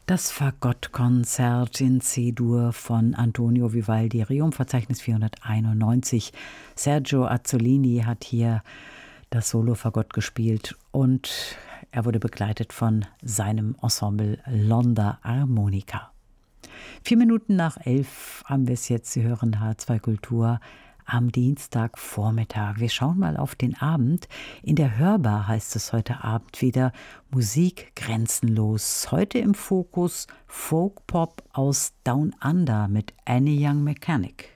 Das Fagottkonzert in C-Dur von Antonio Vivaldi, Requiem-Verzeichnis 491. Sergio Azzolini hat hier das Solo-Fagott gespielt und er wurde begleitet von seinem Ensemble L'Onda Armonica. 11:04 haben wir es jetzt. Sie hören H2 Kultur am Dienstagvormittag. Wir schauen mal auf den Abend. In der Hörbar heißt es heute Abend wieder Musik grenzenlos. Heute im Fokus Folk-Pop aus Down Under mit Annie Young Mechanic.